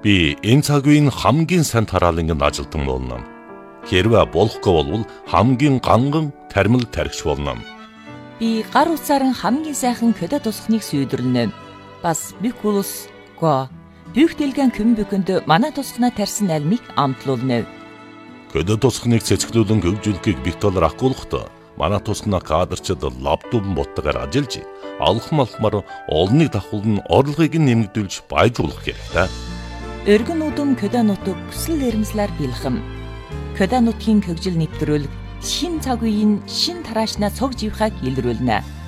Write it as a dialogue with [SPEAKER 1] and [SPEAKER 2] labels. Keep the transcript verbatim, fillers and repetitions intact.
[SPEAKER 1] Би энэ цаг үеийн хамгийн сайн тараалангийн ажилтан болно. Хэрвээ болохгүй бол хамгийн ганган тармил тархич болно.
[SPEAKER 2] Би гар утсаар хамгийн сайхан көдө тусахныг сүйдрлэнэ. Бас бикулус го бүхтэлгэн көмбөкөнд манай тусахна тарьсан альмыг амтлуулна.
[SPEAKER 1] Көдө тусахныг цэцгэлүүлэн хөгжүүлэхийг битолор ахгуулахдаа манай тусахна кадрчид лаптоп боттойгоор ажиллаж алхам алхмаар олныг давхуулн орлогыг нэмэгдүүлж баяжуулах хэрэгтэй.
[SPEAKER 2] Өргөн удам көдө нутаг хүсэл эрмслэр бэлхэм. Көдө нутгийн хөгжил нэвтрүүлэг шин цаг үеийн шин тараашнаа цог живхаг илрүүлнэ.